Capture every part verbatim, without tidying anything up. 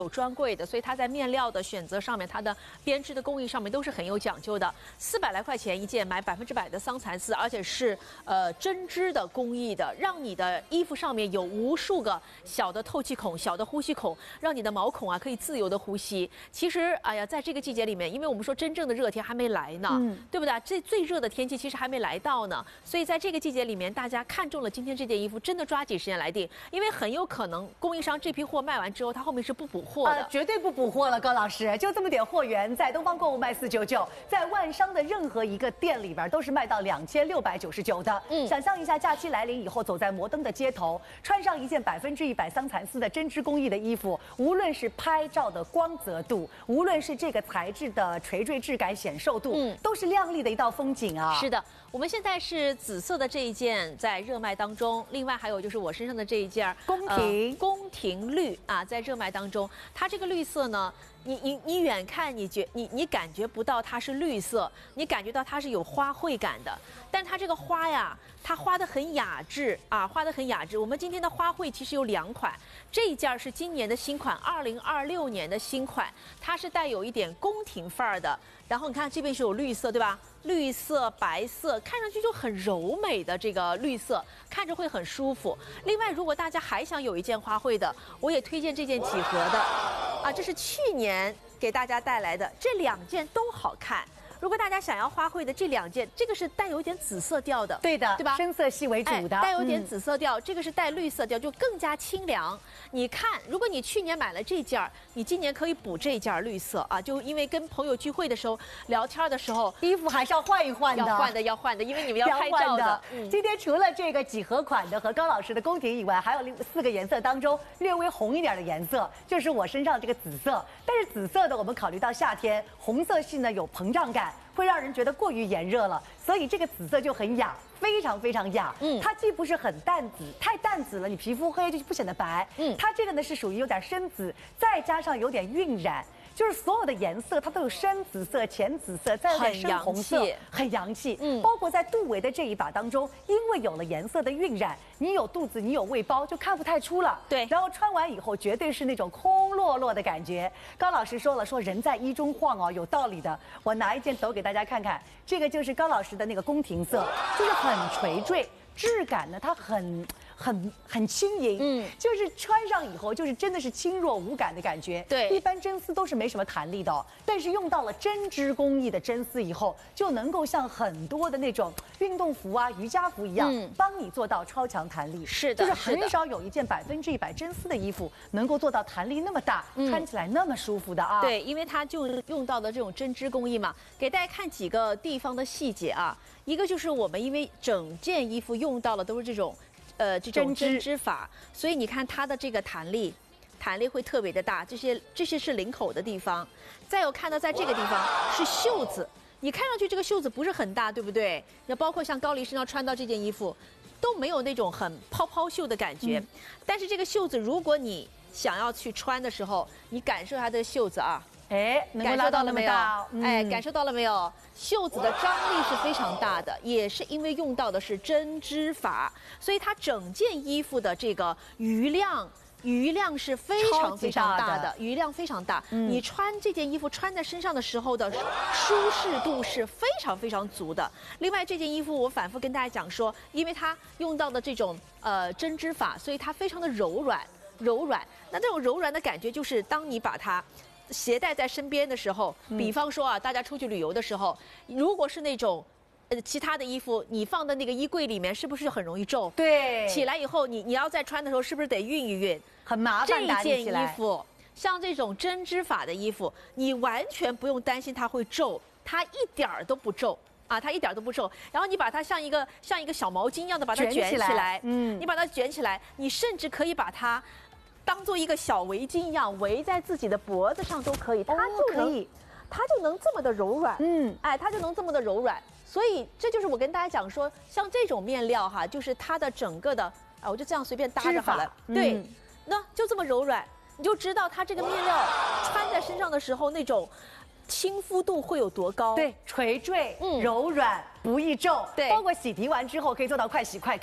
有专柜的，所以它在面料的选择上面，它的编织的工艺上面都是很有讲究的。四百来块钱一件，买百分之百的桑蚕丝，而且是呃针织的工艺的，让你的衣服上面有无数个小的透气孔、小的呼吸孔，让你的毛孔啊可以自由的呼吸。其实，哎呀，在这个季节里面，因为我们说真正的热天还没来呢，嗯、对不对？这最热的天气其实还没来到呢，所以在这个季节里面，大家看中了今天这件衣服，真的抓紧时间来订，因为很有可能供应商这批货卖完之后，他后面是不补货的。 呃，绝对不补货了，高老师，就这么点货源，在东方购物卖四九九，在万商的任何一个店里边都是卖到两千六百九十九的。嗯，想象一下，假期来临以后，走在摩登的街头，穿上一件百分之一百桑蚕丝的针织工艺的衣服，无论是拍照的光泽度，无论是这个材质的垂坠质感、显瘦度，嗯，都是亮丽的一道风景啊。 是的，我们现在是紫色的这一件在热卖当中，另外还有就是我身上的这一件宫廷、 呃、宫廷绿啊，在热卖当中，它这个绿色呢，你你你远看你觉你你感觉不到它是绿色，你感觉到它是有花卉感的，但它这个花呀，它花得很雅致啊，花得很雅致。我们今天的花卉其实有两款，这一件是今年的新款，二零二六年的新款，它是带有一点宫廷范儿的。然后你看这边是有绿色，对吧？绿色、白色，看上去就很柔美的这个绿色，看着会很舒服。另外，如果大家还想有一件花卉的，我也推荐这件几何的，啊，这是去年给大家带来的，这两件都好看。如果大家想要花卉的这两件，这个是带有一点紫色调的， 对的， 对吧？ 深色系为主的， 哎、带有点紫色调、嗯，这个是带绿色调，就更加清凉。你看，如果你去年买了这件，你今年可以补这件绿色啊，就因为跟朋友聚会的时候聊天的时候， 衣服还是要换一换的， 要换的要换的，因为你们要拍照的。 嗯、今天除了这个几何款的和高老师的宫廷以外，还有另四个颜色当中略微红一点的颜色，就是我身上这个紫色。但是紫色的我们考虑到夏天，红色系呢有膨胀感。会让人觉得过于炎热了，所以这个紫色就很雅，非常非常雅。嗯，它既不是很淡紫，太淡紫了，你皮肤黑就不显得白。嗯，它这个呢是属于有点深紫，再加上有点晕染。就是所有的颜色，它都有深紫色、浅紫色，再有点深红色，很洋气。嗯，包括在肚围的这一把当中，因为有了颜色的晕染，你有肚子，你有胃包，就看不太出了。 对， 然后穿完以后，绝对是那种空落落的感觉。高老师说了，说人在衣中晃哦，有道理的。我拿一件抖给大家看看，这个就是高老师的那个宫廷色，就是很垂坠，质感呢，它很。很很轻盈，嗯，就是穿上以后，就是真的是轻弱无感的感觉。 对， 一般真丝都是没什么弹力的哦，但是用到了针织工艺的真丝以后，就能够像很多的那种运动服啊、瑜伽服一样，嗯，帮你做到超强弹力。 是的， 就是很少有一件百分之一百真丝的衣服能够做到弹力那么大，嗯，穿起来那么舒服的啊。 对，因为它就用到的这种针织工艺嘛，给大家看几个地方的细节啊。一个就是我们因为整件衣服用到了都是这种。呃，这种针织法，所以你看它的这个弹力，弹力会特别的大。这些这些是领口的地方，再有看到在这个地方是袖子，你看上去这个袖子不是很大，对不对？那包括像高黎身上穿到这件衣服，都没有那种很泡泡袖的感觉。嗯、但是这个袖子，如果你想要去穿的时候，你感受一下这个袖子啊。 哎，感受到了没有？ 嗯、哎，感受到了没有？袖子的张力是非常大的，也是因为用到的是针织法，所以它整件衣服的这个余量。余量是非常非常大的，余量非常大。嗯、你穿这件衣服穿在身上的时候的舒适度是非常非常足的。另外，这件衣服我反复跟大家讲说，因为它用到的这种呃针织法，所以它非常的柔软，柔软。那这种柔软的感觉，就是当你把它携带在身边的时候，比方说啊，大家出去旅游的时候，如果是那种。呃，其他的衣服你放在那个衣柜里面，是不是很容易皱？ 对， 起来以后你你要再穿的时候，是不是得熨一熨？ 很麻烦。 这件衣服，像这种针织法的衣服，你完全不用担心它会皱，它一点儿都不皱啊，它一点都不皱。然后你把它像一个像一个小毛巾一样的把它卷起来，起来嗯，你把它卷起来，你甚至可以把它当做一个小围巾一样围在自己的脖子上都可以，它就能、哦、它就能这么的柔软，嗯，哎，它就能这么的柔软。所以这就是我跟大家讲说，像这种面料哈，就是它的整个的啊，我就这样随便搭着好了。对，嗯、那就这么柔软，你就知道它这个面料穿在身上的时候那种亲肤度会有多高。 对，垂坠、嗯、柔软，不易皱。 对， 包括洗涤完之后可以做到快洗快干。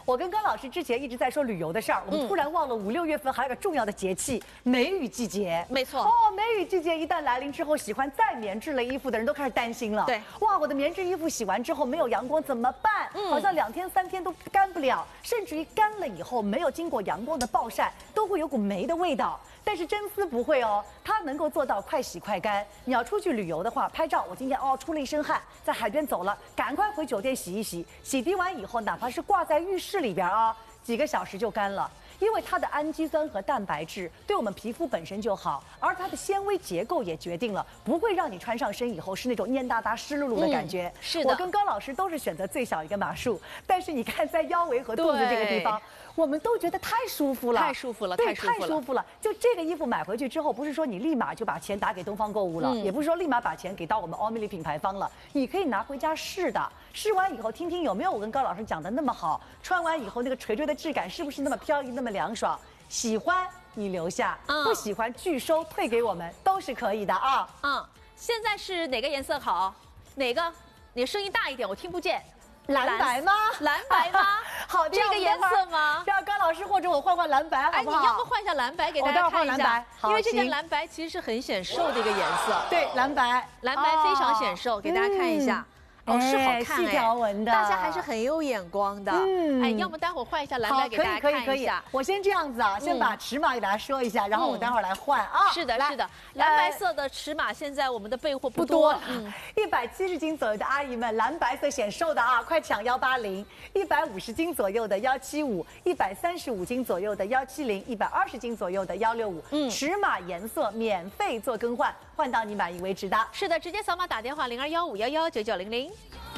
我跟高老师之前一直在说旅游的事儿，我们突然忘了五六月份还有个重要的节气——梅雨季节。 没错。 哦，梅雨季节一旦来临之后，喜欢再棉质类衣服的人都开始担心了。 对。 哇，我的棉质衣服洗完之后没有阳光怎么办？嗯，好像两天三天都干不了，甚至于干了以后没有经过阳光的暴晒，都会有股霉的味道。但是真丝不会哦，它能够做到快洗快干。你要出去旅游的话，拍照，我今天哦出了一身汗，在海边走了，赶快回酒店洗一洗，洗涤完以后，哪怕是挂在浴室里边啊，几个小时就干了。因为它的氨基酸和蛋白质对我们皮肤本身就好，而它的纤维结构也决定了不会让你穿上身以后是那种黏哒哒、湿漉漉的感觉。 嗯、是的， 我跟高老师都是选择最小一个码数，但是你看在腰围和肚子这个地方，我们都觉得太舒服了， 太舒服了， 对， 太舒服了。 太舒服了。就这个衣服买回去之后，不是说你立马就把钱打给东方购物了，嗯、也不是说立马把钱给到我们欧米丽品牌方了，你可以拿回家试的，试完以后听听有没有我跟高老师讲的那么好，穿完以后那个垂坠的质感是不是那么飘逸、那么凉爽。喜欢你留下，嗯、不喜欢拒收退给我们都是可以的啊。 嗯，现在是哪个颜色好？哪个？你声音大一点，我听不见。 蓝白吗？ 蓝白吗？ 好， 这个颜色吗？ 让高老师或者我换换蓝白，好不好？ 哎，你要不换一下蓝白给大家看一下？ 因为这件蓝白其实是很显瘦的一个颜色。 对，蓝白， 蓝白非常显瘦，给大家看一下。哦，是好看哎， 细条纹的， 大家还是很有眼光的。嗯，哎，要么待会儿换一下蓝白给大家看一下。 可以可以可以。我先这样子啊，先把尺码给大家说一下，然后我待会儿来换啊。 是的，是的，蓝白色的尺码现在我们的备货不多， 嗯，一百七十斤左右的阿姨们，蓝白色显瘦的啊，快抢幺八零；一百五十斤左右的幺七五，一百三十五斤左右的幺七零，一百二十斤左右的幺六五。嗯，尺码颜色免费做更换，换到你满意为止的。 是的，直接扫码打电话零二幺五幺幺九九零零。